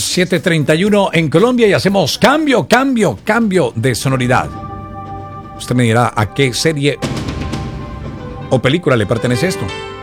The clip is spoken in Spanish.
7:31 en Colombia y hacemos cambio de sonoridad. Usted me dirá a qué serie o película le pertenece esto.